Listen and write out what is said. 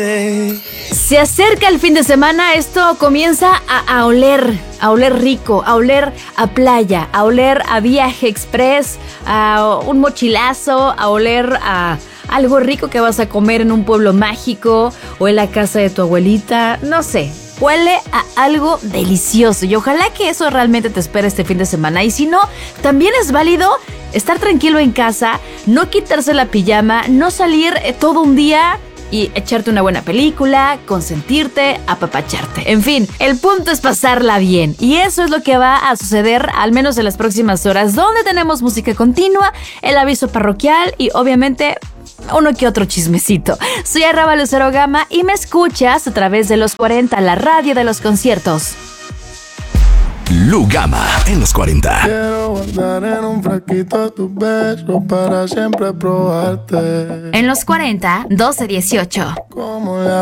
Se acerca el fin de semana, esto comienza a oler rico, a oler a playa, a oler a viaje express, a un mochilazo, a oler a algo rico que vas a comer en un pueblo mágico o en la casa de tu abuelita, no sé. Huele a algo delicioso y ojalá que eso realmente te espere este fin de semana. Y si no, también es válido estar tranquilo en casa, no quitarse la pijama, no salir todo un día y echarte una buena película, consentirte, apapacharte. En fin, el punto es pasarla bien. Y eso es lo que va a suceder al menos en las próximas horas, donde tenemos música continua, el aviso parroquial y obviamente uno que otro chismecito. Soy Arraba Lucero Gama y me escuchas a través de Los 40, la radio de los conciertos. Lu Gama en Los 40. Quiero guardar en un frasquito tus besos para siempre probarte. En Los 40, 12-18. Como la